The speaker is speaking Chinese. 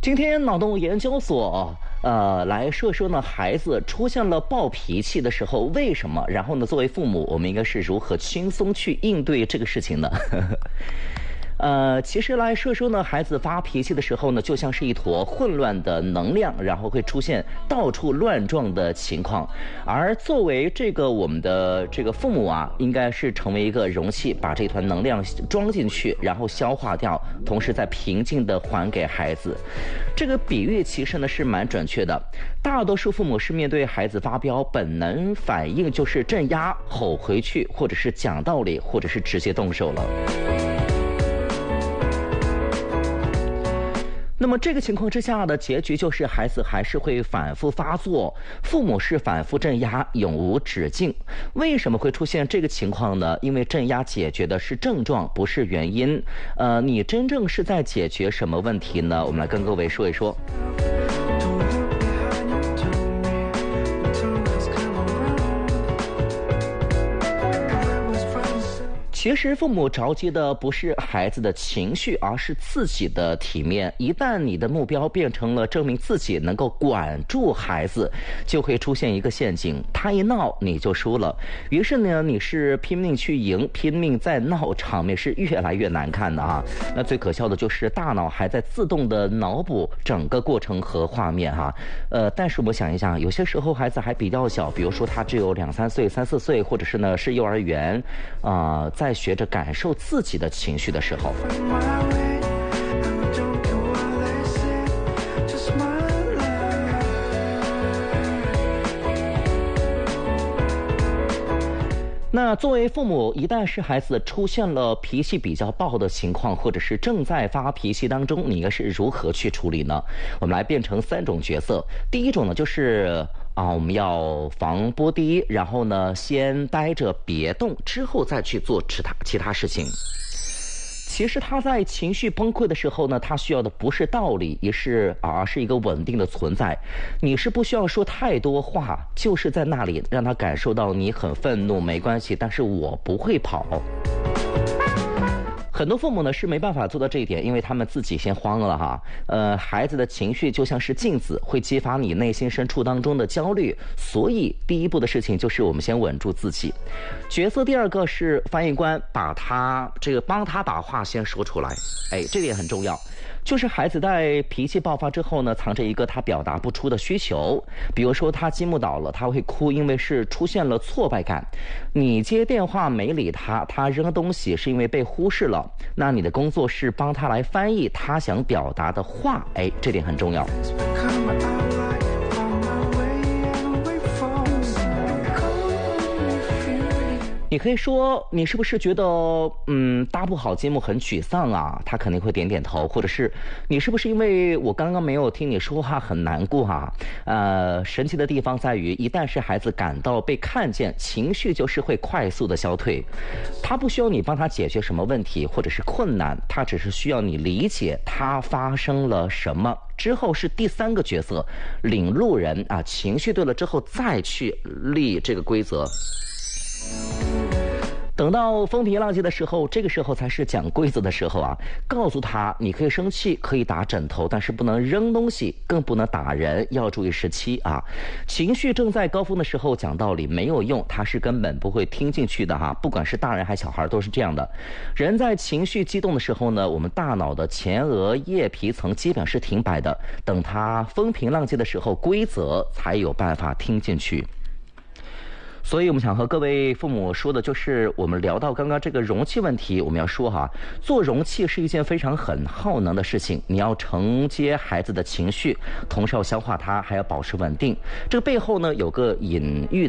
今天脑洞研究所来说说呢，孩子出现了暴脾气的时候为什么？然后呢，作为父母，我们应该是如何轻松去应对这个事情呢？其实来说说呢，孩子发脾气的时候呢，就像是一坨混乱的能量，然后会出现到处乱撞的情况。而作为我们的父母啊，应该是成为一个容器，把这团能量装进去，然后消化掉，同时再平静的还给孩子。这个比喻其实呢是蛮准确的。大多数父母是面对孩子发飙，本能反应就是镇压、吼回去，或者是讲道理，或者是直接动手了。那么这个情况之下的结局就是孩子还是会反复发作，父母是反复镇压，永无止境。为什么会出现这个情况呢？因为镇压解决的是症状，不是原因。你真正是在解决什么问题呢？我们来跟各位说一说。其实父母着急的不是孩子的情绪，而是自己的体面。一旦你的目标变成了证明自己能够管住孩子，就会出现一个陷阱，他一闹你就输了。于是呢，你是拼命去赢，拼命在闹，场面是越来越难看的啊。那最可笑的就是大脑还在自动的脑补整个过程和画面哈。但是我们想一想，有些时候孩子还比较小，比如说他只有2、3岁、3、4岁，或者是呢是幼儿园在学着感受自己的情绪的时候，那作为父母，一旦是孩子出现了脾气比较暴的情况，或者是正在发脾气当中，你应该是如何去处理呢？我们来变成3种角色。第一种呢，就是我们要防波堤，然后呢先待着别动，之后再去做其他事情。其实他在情绪崩溃的时候呢，他需要的不是道理，而是一个稳定的存在。你是不需要说太多话，就是在那里让他感受到你很愤怒，没关系，但是我不会跑。很多父母呢是没办法做到这一点，因为他们自己先慌了哈。孩子的情绪就像是镜子，会激发你内心深处当中的焦虑，所以第一步的事情就是我们先稳住自己。角色第二个是翻译官，帮他把话先说出来，这点很重要。就是孩子在脾气爆发之后呢，藏着一个他表达不出的需求，比如说他积木倒了，他会哭，因为是出现了挫败感。你接电话没理他，他扔东西是因为被忽视了，那你的工作是帮他来翻译他想表达的话，这点很重要。你可以说，你是不是觉得搭不好积木很沮丧啊？他肯定会点点头。或者是你是不是因为我刚刚没有听你说话很难过啊？神奇的地方在于，一旦是孩子感到被看见，情绪就是会快速的消退。他不需要你帮他解决什么问题或者是困难，他只是需要你理解他发生了什么。之后是第3个角色，领路人啊，情绪对了之后再去立这个规则。等到风平浪静的时候，这个时候才是讲规则的时候啊！告诉他，你可以生气，可以打枕头，但是不能扔东西，更不能打人，要注意时期啊！情绪正在高峰的时候讲道理没有用，他是根本不会听进去的哈！不管是大人还是小孩都是这样的。人在情绪激动的时候呢，我们大脑的前额叶皮层基本是停摆的，等他风平浪静的时候，规则才有办法听进去。所以我们想和各位父母说的就是，我们聊到刚刚这个容器问题，我们要说哈，做容器是一件非常很耗能的事情，你要承接孩子的情绪，同时要消化它，还要保持稳定。这个背后呢有个隐喻